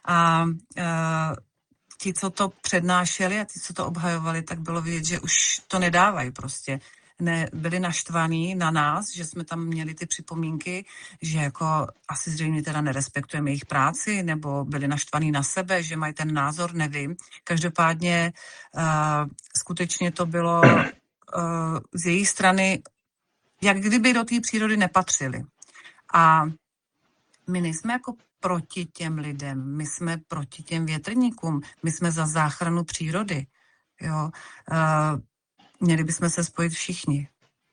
A ti, co to přednášeli a ti, co to obhajovali, tak bylo vidět, že už to nedávají prostě. Byli naštvaní na nás, že jsme tam měli ty připomínky, že jako asi zřejmě teda nerespektujeme jejich práci, nebo byli naštvaní na sebe, že mají ten názor, nevím. Každopádně skutečně to bylo z jejich strany, jak kdyby do té přírody nepatřili. A my nejsme jako proti těm lidem, my jsme proti těm větrníkům, my jsme za záchranu přírody. Jo? Měli bychom se spojit všichni.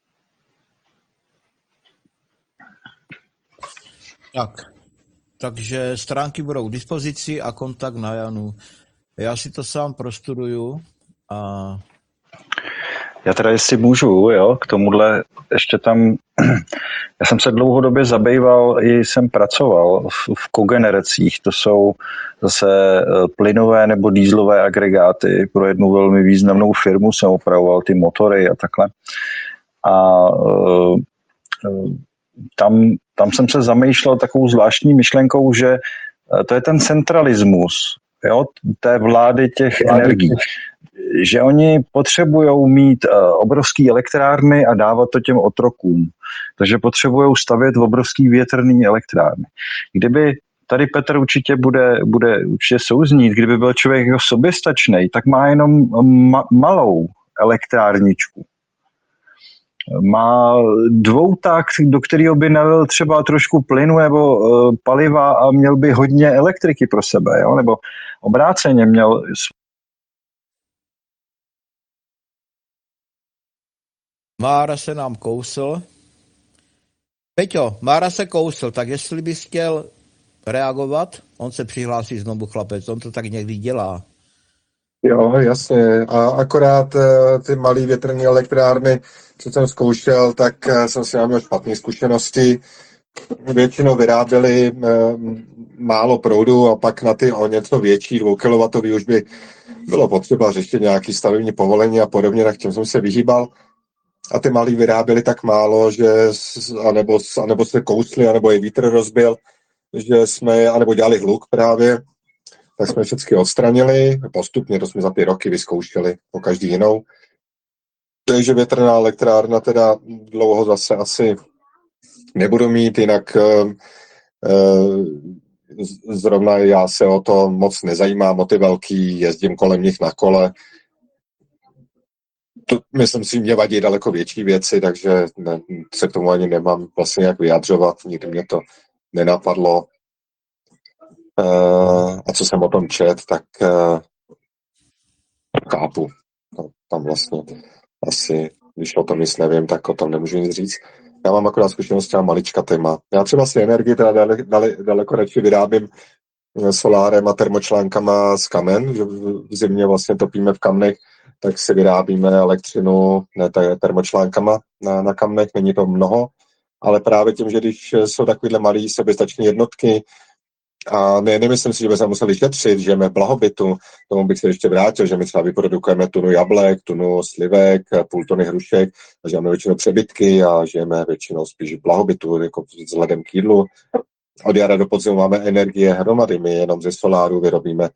Takže stránky budou k dispozici a kontakt na Janu. Já si to sám prostuduju a... Já teda, jestli můžu, jo, k tomuhle ještě tam, já jsem se dlouhodobě zabýval, i jsem pracoval v kogeneracích, to jsou zase plynové nebo dýzlové agregáty, pro jednu velmi významnou firmu jsem opravoval ty motory a takhle. A tam jsem se zamýšlel takovou zvláštní myšlenkou, že to je ten centralismus, jo, té vlády těch energií. Že oni potřebují mít obrovský elektrárny a dávat to těm otrokům. Takže potřebují stavět obrovský větrný elektrárny. Kdyby tady Petr určitě bude určitě souznít, kdyby byl člověk jako soběstačný, tak má jenom malou elektrárničku. Má dvoutak, do kterého by nalil třeba trošku plynu nebo paliva a měl by hodně elektriky pro sebe, jo? Nebo obráceně měl. Mára se nám kousl. Peťo, Mára se kousl, tak jestli bys chtěl reagovat, on se přihlásí znovu, chlapec, on to tak někdy dělá. Jo, jasně. A akorát ty malé větrné elektrárny, co jsem zkoušel, tak jsem si měl špatné zkušenosti. Většinou vyráběli málo proudu a pak na ty o něco větší 2 kW už by bylo potřeba řešit nějaké stavební povolení a podobně, tak tím jsem se vyhýbal. A ty malí vyráběli tak málo, že anebo se kousli, anebo je vítr rozbil, že jsme, anebo dělali hluk právě, tak jsme všechny odstranili, postupně to jsme za 5 roky vyzkoušeli po každý jinou. Takže větrná elektrárna teda dlouho zase asi nebudu mít, jinak zrovna já se o to moc nezajímám, o ty velký, jezdím kolem nich na kole. Myslím si, mě vadí daleko větší věci, takže se k tomu ani nemám vlastně jak vyjadřovat, nikdy mě to nenapadlo. A co jsem o tom čet, tak chápu. Tam vlastně asi, když o tom nic nevím, tak o tom nemůžu nic říct. Já mám akorát zkušenost třeba malička téma. Já třeba si energii teda daleko radši vyrábím solárem a termočlánkama z kamen, že v zimě vlastně topíme v kamnech, tak si vyrábíme elektřinu termočlánkama na kamnech, není to mnoho, ale právě tím, že když jsou takovýhle malý soběstační jednotky, a nemyslím si, že bychom museli šetřit, žijeme v blahobytu, tomu bych se ještě vrátil, že my třeba vyprodukujeme tunu jablek, tunu slivek, půl tuny hrušek, a žijeme většinou přebytky a žijeme většinou spíš v blahobytu, jako vzhledem k jídlu. Od jara do podzimu máme energie hromady, my jenom ze soláru vyrobíme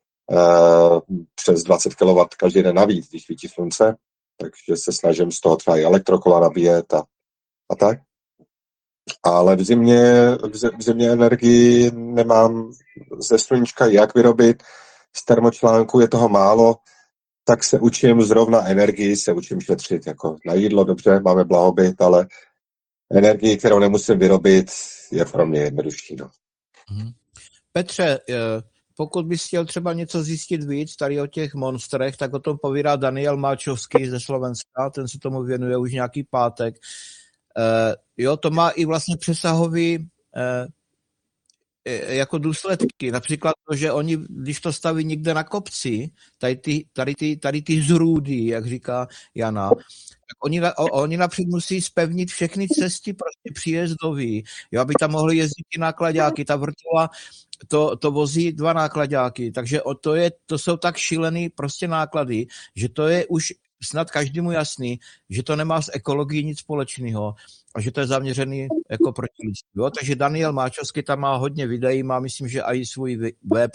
přes 20 kW každý den navíc, když svítí slunce, takže se snažím z toho třeba i elektrokola nabíjet a tak. Ale v zimě energii nemám ze sluníčka jak vyrobit, z termočlánku je toho málo, tak se učím zrovna energii, se učím šetřit jako na jídlo, dobře, máme blahobyt, ale energii, kterou nemusím vyrobit, je pro mě jednodušší. No. Petře, pokud bys chtěl třeba něco zjistit víc tady o těch monstrech, tak o tom povídá Daniel Máčovský ze Slovenska, ten se tomu věnuje už nějaký pátek. Jo, to má i vlastně přesahový jako důsledky. Například to, že oni, když to staví někde na kopci, tady ty zrůdy, jak říká Jana, tak oni například musí spevnit všechny cesty prostě příjezdový, jo, aby tam mohli jezdit i nákladáky. Ta vrtula to vozí 2 nákladáky, takže to jsou tak šílený prostě náklady, že to je už snad každému jasný, že to nemá s ekologií nic společného a že to je zaměřený jako proti lidstvu. Takže Daniel Máčovský tam má hodně videí, má myslím, že i svůj web